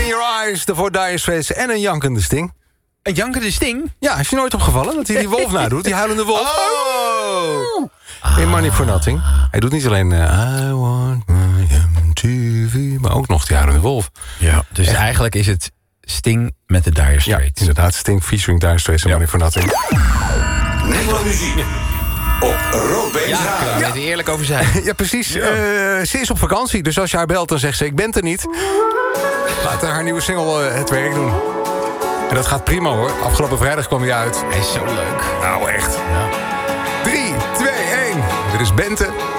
Your Eyes, de voor Dire Straits en een jankende Sting. Een jankende Sting? Ja, is je nooit opgevallen dat hij die wolf nadoet? Die huilende wolf. In Money for Nothing. Hij doet niet alleen I want my MTV, maar ook nog die huilende wolf. Ja, dus eigenlijk is het Sting met de Dire Straits. Ja, inderdaad. Sting featuring Dire Straits en Money for Nothing. Nederland muziek. Op Roodbeens Ja, Radio. daar moet je eerlijk over zijn. Ja, precies. Ze is op vakantie, dus als je haar belt, dan zegt ze... ik ben er niet. Laat haar nieuwe single het werk doen. En dat gaat prima, hoor. Afgelopen vrijdag kwam hij uit. Hij is zo leuk. Nou, echt. 3, 2, 1. Dit is Bente.